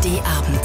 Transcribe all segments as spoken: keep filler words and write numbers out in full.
D Abend.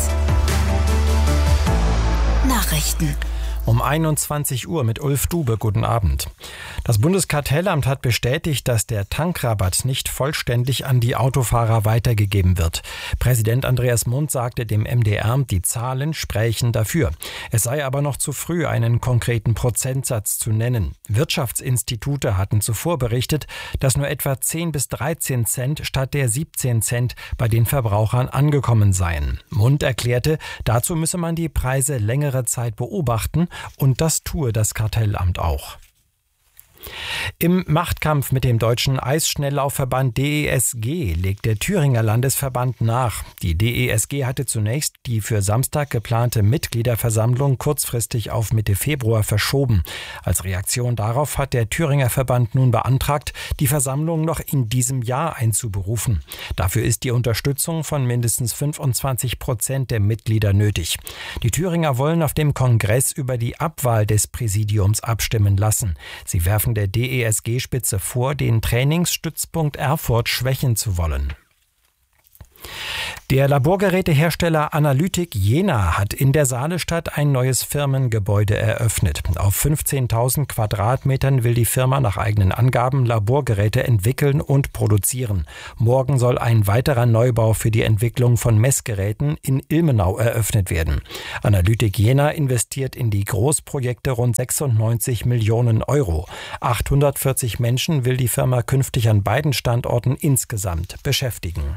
Nachrichten. Um einundzwanzig Uhr mit Ulf Dube. Guten Abend. Das Bundeskartellamt hat bestätigt, dass der Tankrabatt nicht vollständig an die Autofahrer weitergegeben wird. Präsident Andreas Mund sagte dem M D R, die Zahlen sprächen dafür. Es sei aber noch zu früh, einen konkreten Prozentsatz zu nennen. Wirtschaftsinstitute hatten zuvor berichtet, dass nur etwa zehn bis dreizehn Cent statt der siebzehn Cent bei den Verbrauchern angekommen seien. Mund erklärte, dazu müsse man die Preise längere Zeit beobachten, und das tue das Kartellamt auch. Im Machtkampf mit dem deutschen Eisschnelllaufverband D E S G legt der Thüringer Landesverband nach. Die D E S G hatte zunächst die für Samstag geplante Mitgliederversammlung kurzfristig auf Mitte Februar verschoben. Als Reaktion darauf hat der Thüringer Verband nun beantragt, die Versammlung noch in diesem Jahr einzuberufen. Dafür ist die Unterstützung von mindestens fünfundzwanzig Prozent der Mitglieder nötig. Die Thüringer wollen auf dem Kongress über die Abwahl des Präsidiums abstimmen lassen. Sie werfen der D E S G-Spitze vor, den Trainingsstützpunkt Erfurt schwächen zu wollen. Der Laborgerätehersteller Analytic Jena hat in der Saalestadt ein neues Firmengebäude eröffnet. Auf fünfzehntausend Quadratmetern will die Firma nach eigenen Angaben Laborgeräte entwickeln und produzieren. Morgen soll ein weiterer Neubau für die Entwicklung von Messgeräten in Ilmenau eröffnet werden. Analytic Jena investiert in die Großprojekte rund sechsundneunzig Millionen Euro. achthundertvierzig Menschen will die Firma künftig an beiden Standorten insgesamt beschäftigen.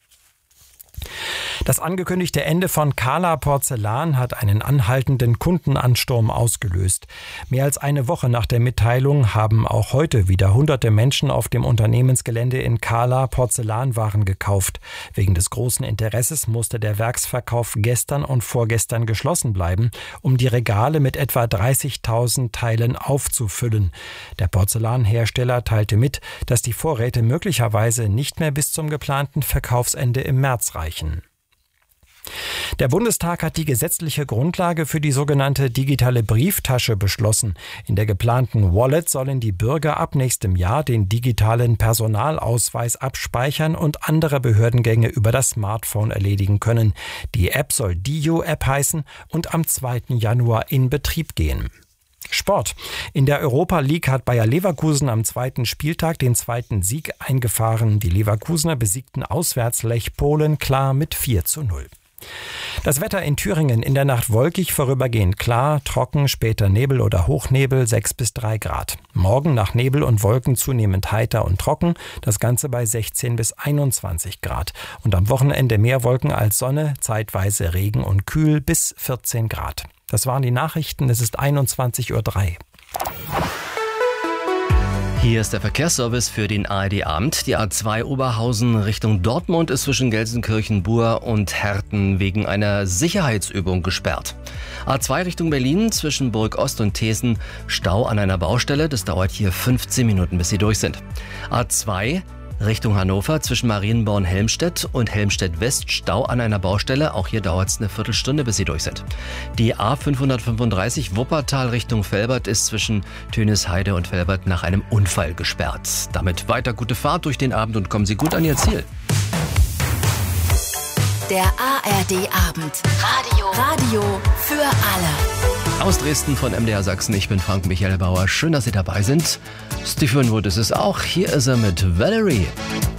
Das angekündigte Ende von Kala Porzellan hat einen anhaltenden Kundenansturm ausgelöst. Mehr als eine Woche nach der Mitteilung haben auch heute wieder hunderte Menschen auf dem Unternehmensgelände in Kala Porzellanwaren gekauft. Wegen des großen Interesses musste der Werksverkauf gestern und vorgestern geschlossen bleiben, um die Regale mit etwa dreißigtausend Teilen aufzufüllen. Der Porzellanhersteller teilte mit, dass die Vorräte möglicherweise nicht mehr bis zum geplanten Verkaufsende im März reichen. Der Bundestag hat die gesetzliche Grundlage für die sogenannte digitale Brieftasche beschlossen. In der geplanten Wallet sollen die Bürger ab nächstem Jahr den digitalen Personalausweis abspeichern und andere Behördengänge über das Smartphone erledigen können. Die App soll Dio-App heißen und am zweiten Januar in Betrieb gehen. Sport. In der Europa League hat Bayer Leverkusen am zweiten Spieltag den zweiten Sieg eingefahren. Die Leverkusener besiegten auswärts Lech Polen klar mit vier zu null. Das Wetter in Thüringen in der Nacht wolkig, vorübergehend klar, trocken, später Nebel oder Hochnebel, sechs bis drei Grad. Morgen nach Nebel und Wolken zunehmend heiter und trocken, das Ganze bei sechzehn bis einundzwanzig Grad. Und am Wochenende mehr Wolken als Sonne, zeitweise Regen und kühl bis vierzehn Grad. Das waren die Nachrichten, es ist einundzwanzig Uhr drei. Hier ist der Verkehrsservice für den A R D-Abend. Die A zwei Oberhausen Richtung Dortmund ist zwischen Gelsenkirchen-Bur und Herten wegen einer Sicherheitsübung gesperrt. A zwei Richtung Berlin zwischen Burg Ost und Thesen Stau an einer Baustelle. Das dauert hier fünfzehn Minuten, bis Sie durch sind. A zwei Richtung Hannover zwischen Marienborn-Helmstedt und Helmstedt-West Stau an einer Baustelle. Auch hier dauert es eine Viertelstunde, bis Sie durch sind. Die A fünfhundertfünfunddreißig Wuppertal Richtung Velbert ist zwischen Tönisheide und Velbert nach einem Unfall gesperrt. Damit weiter gute Fahrt durch den Abend und kommen Sie gut an Ihr Ziel. Der A R D-Abend. Radio. Radio für alle. Aus Dresden von M D R Sachsen, ich bin Frank Michael Bauer. Schön, dass Sie dabei sind. Steve Winwood ist es auch. Hier ist er mit Valerie.